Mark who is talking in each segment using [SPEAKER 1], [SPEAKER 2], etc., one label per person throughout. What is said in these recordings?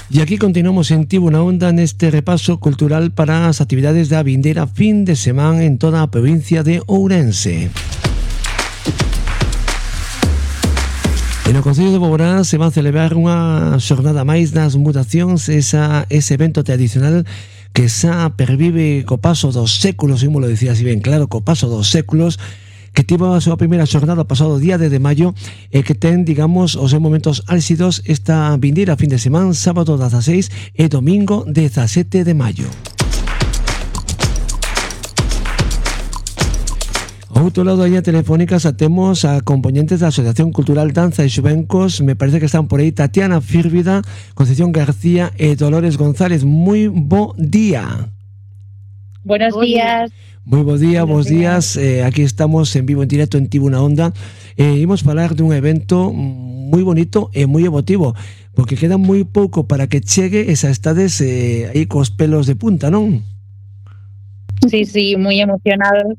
[SPEAKER 1] E aquí continuamos en Tivo na Onda neste repaso cultural para as actividades da vindeira fin de semana en toda a provincia de Ourense. E no Concello de Boborá se va a celebrar unha xornada máis das mutacións, ese evento tradicional que xa pervive co paso dos séculos, como lo decía así ben claro, co paso dos séculos, que tivo a súa primeira xornada pasado día de maio e que ten, digamos, os seus momentos álxidos esta vindeira fin de semana, sábado 16 e domingo 17 de maio. Ao outro lado da liña telefónica xa temos a componentes da Asociación Cultural Danza e Xuvencos. Me parece que están por aí Tatiana Fírvida, Concepción García e Dolores González. Moi bo día.
[SPEAKER 2] Buenos días.
[SPEAKER 1] Moi bo día, bons días. Aquí estamos en vivo en directo en Tivo na Onda. Imos falar dun evento moi bonito e moi emotivo, porque queda moi pouco para que chegue esa estades aí cos pelos de punta, non?
[SPEAKER 2] Sí, moi emocionados.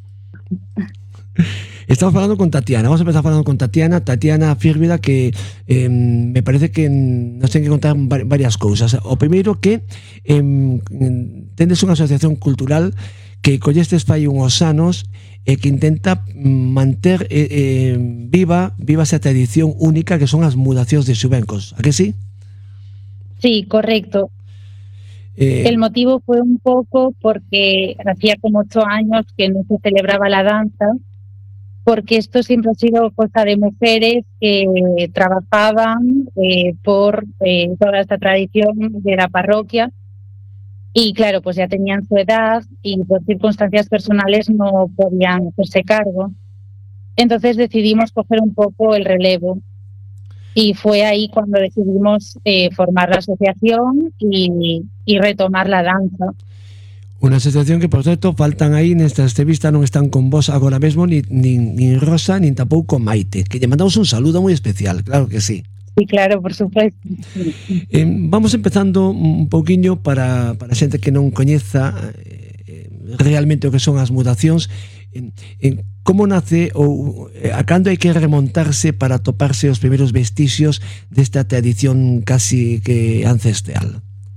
[SPEAKER 1] Estamos falando con Tatiana. Vamos a empezar falando con Tatiana Fírvida, que me parece que nos ten que contar varias cousas. O primeiro que tendes unha asociación cultural que collestes fai unhos anos e que intenta manter viva esa tradición única que son as mudacións de xuvencos. A que sí?
[SPEAKER 2] Sí, correcto. El motivo fue un poco porque hacía como 8 años que no se celebraba la danza, porque esto siempre ha sido cosa de mujeres que trabajaban por toda esta tradición de la parroquia. Y claro, pues ya tenían su edad y por circunstancias personales no podían hacerse cargo. Entonces decidimos coger un poco el relevo. Y fue ahí cuando decidimos formar la asociación y retomar la danza.
[SPEAKER 1] Una asociación que, por cierto, faltan aí nesta entrevista, non están con vos agora mesmo nin Rosa, nin tampouco Maite, que lle mandamos un saludo moi especial, claro que sí.
[SPEAKER 2] Sí, claro, por supuesto.
[SPEAKER 1] Vamos empezando un pouquiño para a xente que non coñeza realmente o que son as mudacións. Como nace ou a cando hai que remontarse para toparse os primeiros vestixios desta tradición casi que ancestral?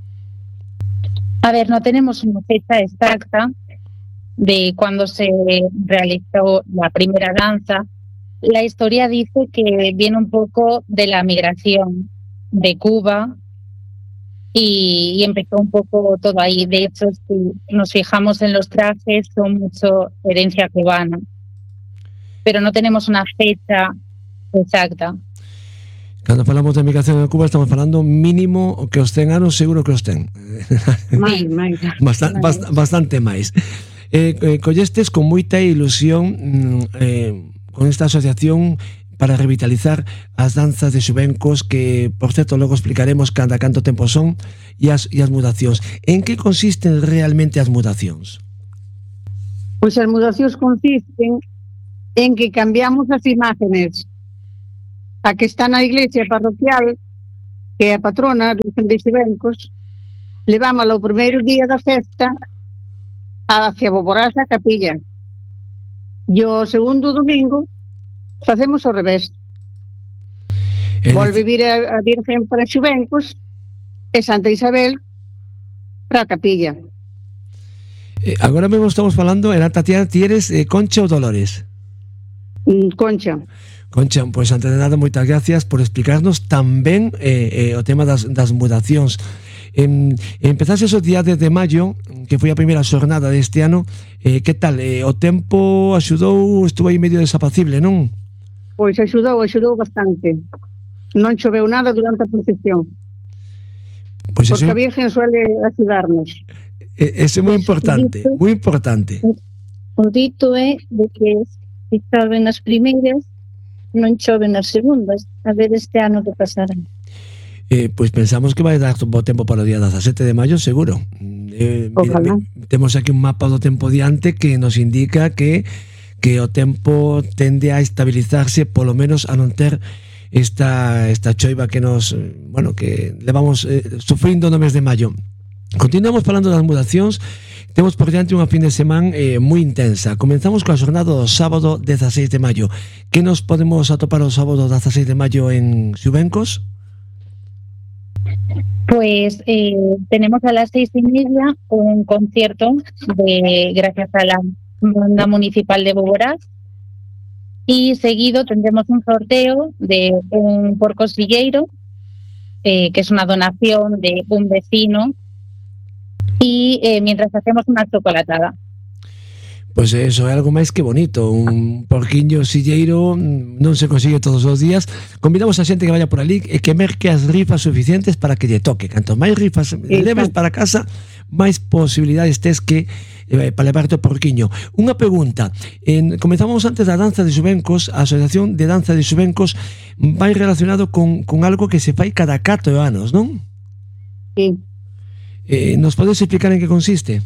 [SPEAKER 2] A ver, no tenemos una fecha exacta de cuando se realizó la primera danza. La historia dice que viene un poco de la migración de Cuba y empezó un poco todo ahí. De hecho, si nos fijamos en los trajes, son mucho herencia cubana. Pero no tenemos una fecha exacta.
[SPEAKER 1] Cando falamos de migración de Cuba estamos falando mínimo que os 100 anos, seguro que os ten. Bastante máis. Collestes con moita ilusión con esta asociación para revitalizar as danzas de xuvencos que, por certo, logo explicaremos cada canto tempo son e as mudacións. En que consisten realmente as mudacións?
[SPEAKER 3] Pois as mudacións consisten en que cambiamos as imágenes. A que está na iglesia parroquial, que é a patrona de xuvencos, levámosla o primeiro día da festa hacia Boborás a capilla. E o segundo domingo facemos ao revés. Volve vir a Virgen para xuvencos e Santa Isabel para a capilla.
[SPEAKER 1] Agora mesmo estamos falando, era Tatiana, ti eres Concha ou Dolores?
[SPEAKER 3] Concha,
[SPEAKER 1] pois antes de nada, moitas gracias por explicarnos tamén o tema das mudacións. Empezaste o día de maio, que foi a primeira xornada deste ano. Que tal? O tempo axudou, estuvo aí medio desapacible, non?
[SPEAKER 3] Pois axudou bastante. Non choveu nada durante a procesión. Pois porque a Virgen suele axudarnos.
[SPEAKER 1] Ese é moi importante, moi importante.
[SPEAKER 4] O dito é de que se chove nas primeiras, non chove nas segundas. A ver este ano que pasará.
[SPEAKER 1] Pois pensamos que vai dar bo tempo para o día 17 de maio, seguro. Temos aquí un mapa do tempo diante que nos indica que o tempo tende a estabilizarse, polo menos a non ter esta choiva que nos, que levamos sufrindo no mes de maio. Continuamos falando das mudacións. Temos por diante unha fin de semana moi intensa. Comenzamos coa xornada do sábado 16 de maio. Que nos podemos atopar o sábado 16 de maio en Xuvencos?
[SPEAKER 2] Pues tenemos a las 6:30 un concierto gracias a la banda municipal de Boborás, y seguido tendremos un sorteo de un porco silleiro, que es una donación de un vecino, y mientras hacemos una chocolatada.
[SPEAKER 1] Pois eso é algo máis que bonito. Un porquiño silleiro non se consigue todos os días. Convidamos a xente que vaya por ali e que merque as rifas suficientes para que lle toque. Canto máis rifas leves para casa, máis posibilidades tes que para levarte o porquiño. Unha pregunta. Comezamos antes da danza de Xuvencos. A Asociación de Danza de Xuvencos vai relacionado con algo que se fai cada 4 anos, non?
[SPEAKER 3] Sí.
[SPEAKER 1] Nos podes explicar en que consiste?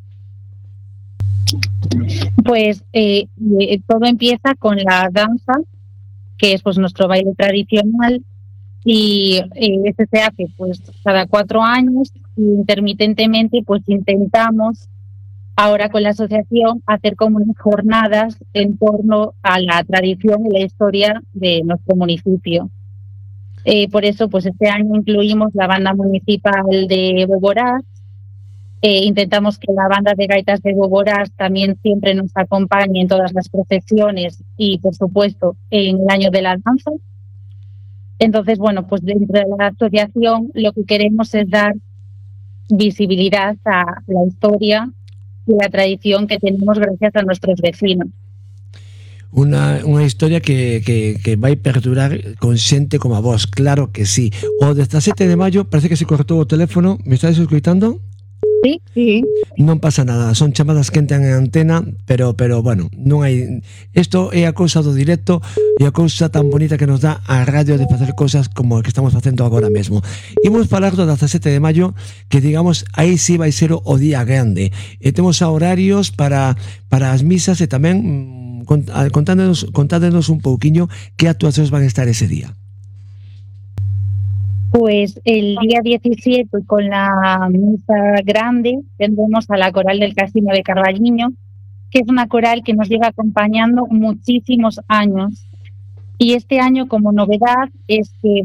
[SPEAKER 2] Pues todo empieza con la danza, que es pues nuestro baile tradicional, y este se hace pues cada 4 años, y intermitentemente pues intentamos ahora con la asociación hacer como unas jornadas en torno a la tradición y la historia de nuestro municipio. Por eso pues este año incluimos la banda municipal de Boborás. Intentamos que la banda de gaitas de Boborás también siempre nos acompañe en todas las procesiones y, por supuesto, en el año de la danza. Entonces, bueno, pues dentro de la asociación lo que queremos es dar visibilidad a la historia y la tradición que tenemos gracias a nuestros vecinos.
[SPEAKER 1] Unha historia que vai perdurar con xente como a vos, claro que sí. O 17 de maio, parece que se cortou o teléfono. Me estáis escoitando?
[SPEAKER 3] Sí, sí.
[SPEAKER 1] Non pasa nada, son chamadas que entran en antena, pero bueno, non hai. Isto é a cousa do directo e a cousa tan bonita que nos dá a radio de facer cousas como a que estamos facendo agora mesmo. Imos falar do 17 de maio, que digamos, aí sí vai ser o día grande. E temos a horarios para as misas e tamén contándonos un pouquiño que actuacións van a estar ese día.
[SPEAKER 2] Pues el día 17, con la misa grande, tendremos a la coral del Casino de Carballiño, que es una coral que nos lleva acompañando muchísimos años. Y este año, como novedad, es que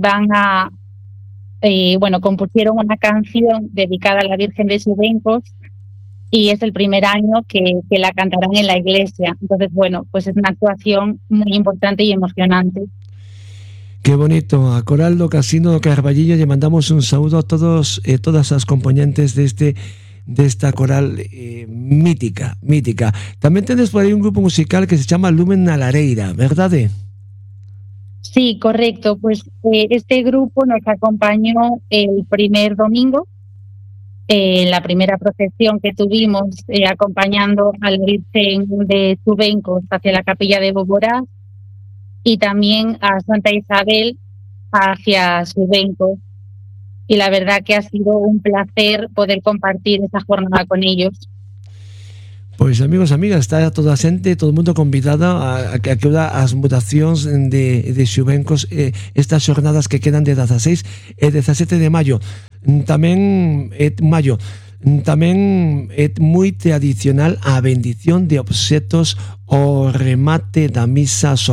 [SPEAKER 2] compusieron una canción dedicada a la Virgen de Xuvencos, y es el primer año que la cantarán en la iglesia. Entonces, bueno, pues es una actuación muy importante y emocionante.
[SPEAKER 1] Qué bonito, a coral do Casino do Carballiño lle mandamos un saúdo a todos e todas as componentes desta coral mítica. Tamén tedes por aí un grupo musical que se chama Lumen na Lareira, verdade?
[SPEAKER 2] Sí, correcto. Pues este grupo nos acompañó el primer domingo, en la primera procesión que tuvimos, acompañando a la Virgen de Xuvencos hacia la capilla de Boborás, y también a Santa Isabel hacia Xuvencos. Y la verdad que ha sido un placer poder compartir esa jornada con ellos.
[SPEAKER 1] Pois amigos, amigas, está toda a xente, todo o mundo convidada a que acuda ás mutacións de Xuvencos, estas jornadas que quedan de 16 e 17 de maio. Tamén é moi tradicional a bendición de obxetos ao remate da misa